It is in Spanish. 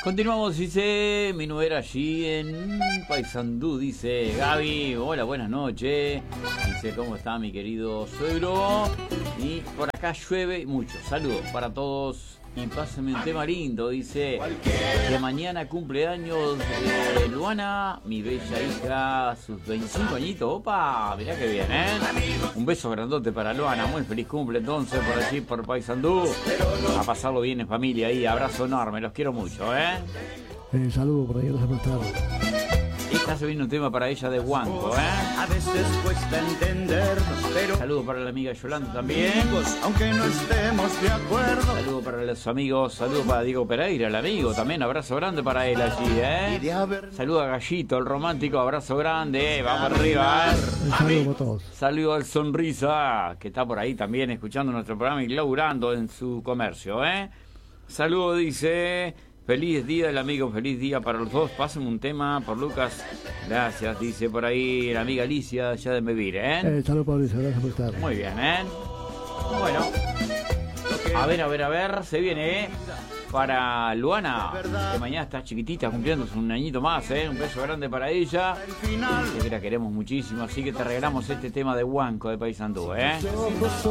Continuamos, dice mi nuera allí en Paysandú, dice Gaby, hola, buenas noches, dice cómo está mi querido suegro, y por acá llueve mucho, saludos para todos y pásenme un tema lindo, dice que mañana cumpleaños Luana, mi bella hija, sus 25 añitos, opa, mirá que bien, un beso grandote para Luana, muy feliz cumple entonces por allí, por Paysandú, a pasarlo bien en familia ahí, abrazo enorme, los quiero mucho, Saludos por ahí, gracias por estar. Y está subiendo un tema para ella de Huanco, A veces cuesta entendernos, pero saludos para la amiga Yolanda también. Aunque no estemos de acuerdo. Saludos para los amigos, saludos para Diego Pereira, el amigo también, abrazo grande para él allí, Saludos a Gallito, el romántico, abrazo grande, vamos arriba, Saludos para todos. Saludos al Sonrisa, que está por ahí también escuchando nuestro programa y laburando en su comercio, Saludos, dice, feliz día del amigo, feliz día para los dos, pásenme un tema por Lucas, gracias, dice por ahí la amiga Alicia, allá de Mevir, Saludos para Alicia, gracias por estar. Muy bien, Bueno, a ver, se viene, para Luana, que mañana está chiquitita, cumpliendo un añito más, un beso grande para ella, dice que la queremos muchísimo, así que te regalamos este tema de Huanco de Paysandú,